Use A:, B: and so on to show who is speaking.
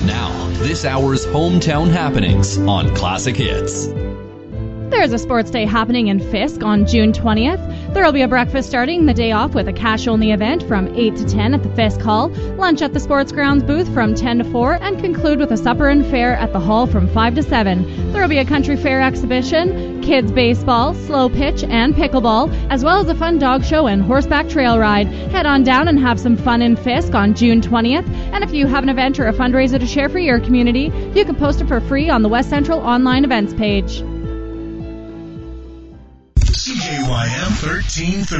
A: Now, this hour's hometown happenings on Classic Hits.
B: There's a sports day happening in Fisk on June 20th. There will be a breakfast starting the day off with a cash-only event from 8 to 10 at the Fisk Hall, lunch at the Sports Grounds booth from 10 to 4, and conclude with a supper and fair at the Hall from 5 to 7. There will be a country fair exhibition, kids baseball, slow pitch, and pickleball, as well as a fun dog show and horseback trail ride. Head on down and have some fun in Fisk on June 20th. And if you have an event or a fundraiser to share for your community, you can post it for free on the West Central online events page.
C: CJYM 1330.